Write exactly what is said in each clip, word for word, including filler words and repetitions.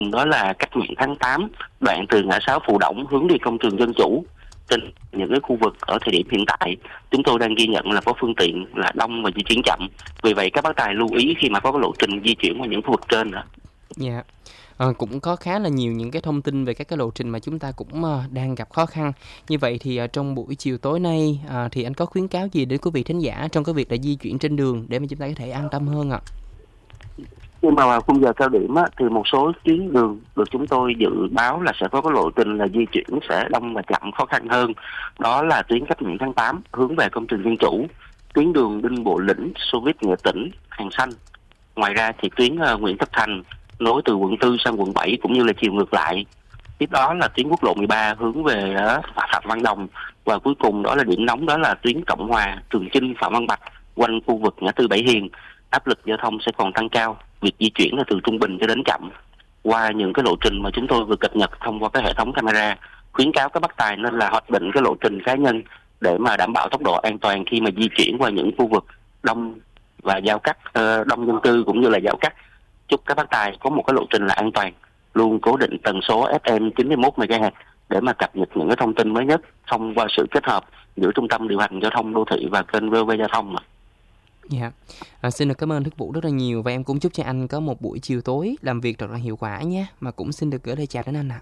đó là cách mạng tháng tám, đoạn từ ngã sáu Phù Đổng hướng đi công trường Dân Chủ. Trên những cái khu vực ở thời điểm hiện tại, chúng tôi đang ghi nhận là có phương tiện là đông và di chuyển chậm. Vì vậy các bác tài lưu ý khi mà có cái lộ trình di chuyển qua những khu vực trên nữa. Dạ. Ờ, cũng có khá là nhiều những cái thông tin về các cái lộ trình mà chúng ta cũng ờ, đang gặp khó khăn. Như vậy thì ờ, trong buổi chiều tối nay ờ, thì anh có khuyến cáo gì đến quý vị thính giả trong cái việc là di chuyển trên đường để mà chúng ta có thể an tâm hơn ạ? Khi mà vào khung giờ cao điểm á, thì một số tuyến đường được chúng tôi dự báo là sẽ có cái lộ trình là di chuyển sẽ đông và chậm, khó khăn hơn. Đó là tuyến cách mạng tháng tám hướng về công trình Dân Chủ, tuyến đường Đinh Bộ Lĩnh, Xô Viết Nghệ Tĩnh, Hàng Xanh. Ngoài ra thì tuyến uh, Nguyễn Tất Thành nối từ quận tư sang quận bảy cũng như là chiều ngược lại. Tiếp đó là tuyến quốc lộ mười ba hướng về uh, Phạm Văn Đồng, và cuối cùng đó là điểm nóng, đó là tuyến Cộng Hòa, Trường Chinh, Phạm Văn Bạch quanh khu vực ngã tư Bảy Hiền. Áp lực giao thông sẽ còn tăng cao, việc di chuyển là từ trung bình cho đến chậm. Qua những cái lộ trình mà chúng tôi vừa cập nhật thông qua cái hệ thống camera, khuyến cáo các bác tài nên là hoạch định cái lộ trình cá nhân để mà đảm bảo tốc độ an toàn khi mà di chuyển qua những khu vực đông và giao cắt, uh, đông dân cư cũng như là giao cắt. Chúc các bác tài có một cái lộ trình là an toàn, luôn cố định tần số ép em chín mươi mốt mê ga héc để mà cập nhật những cái thông tin mới nhất thông qua sự kết hợp giữa Trung tâm Điều hành Giao thông Đô thị và kênh vê o vê Giao thông. Dạ. À, xin được cảm ơn Đức Vũ rất là nhiều, và em cũng chúc cho anh có một buổi chiều tối làm việc thật là hiệu quả nhé. Mà cũng xin được gửi lời chào đến anh ạ.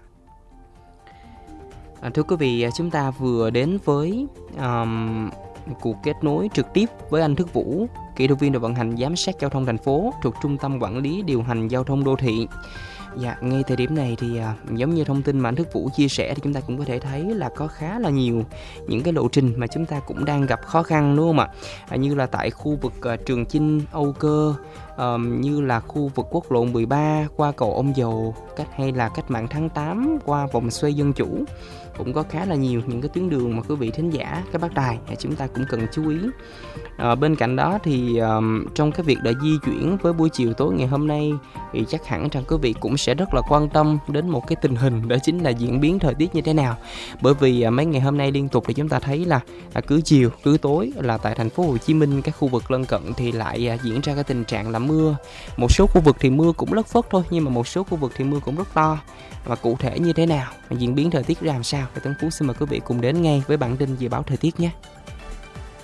À, thưa quý vị, chúng ta vừa đến với um, cuộc kết nối trực tiếp với anh Đức Vũ, kỹ thuật viên đội vận hành giám sát giao thông thành phố thuộc Trung tâm Quản lý Điều hành Giao thông Đô thị. Dạ, ngay thời điểm này thì à, giống như thông tin mà anh Đức Vũ chia sẻ thì chúng ta cũng có thể thấy là có khá là nhiều những cái lộ trình mà chúng ta cũng đang gặp khó khăn, đúng không ạ? À, như là tại khu vực à, Trường Chinh, Âu Cơ, à, như là khu vực quốc lộ mười ba qua cầu Ông Dầu, cách hay là cách mạng tháng tám qua vòng xoay Dân Chủ. Cũng có khá là nhiều những cái tuyến đường mà quý vị thính giả, các bác tài chúng ta cũng cần chú ý. À, bên cạnh đó thì um, trong cái việc đã di chuyển với buổi chiều tối ngày hôm nay thì chắc hẳn rằng quý vị cũng sẽ rất là quan tâm đến một cái tình hình, đó chính là diễn biến thời tiết như thế nào. Bởi vì à, mấy ngày hôm nay liên tục thì chúng ta thấy là à, cứ chiều cứ tối là tại thành phố Hồ Chí Minh, các khu vực lân cận thì lại à, diễn ra cái tình trạng là mưa. Một số khu vực thì mưa cũng lất phất thôi, nhưng mà một số khu vực thì mưa cũng rất to. Và cụ thể như thế nào, diễn biến thời tiết ra làm sao, thì Tấn Phú xin mời quý vị cùng đến ngay với bản tin dự báo thời tiết nhé.